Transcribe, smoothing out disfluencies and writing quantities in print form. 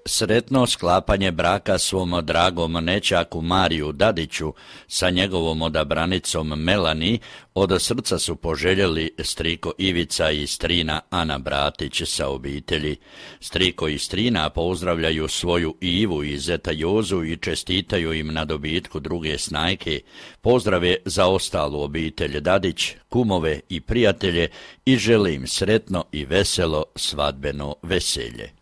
sretno sklapanje braka svom dragom nećaku Mariju Dadiću sa njegovom odabranicom Melani od srca su poželjeli striko Ivica i strina Ana Bratić sa obitelji. Striko i strina pozdravljaju svoju Ivu i zeta Jozu i čestitaju im na dobitku druge snajke. Pozdrave za ostalu obitelj Dadić, kumove i prijatelje i žele im sretno i veselo svadbeno veselje.